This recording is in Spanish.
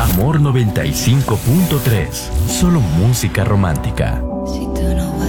Amor 95.3. Solo música romántica. Si tú no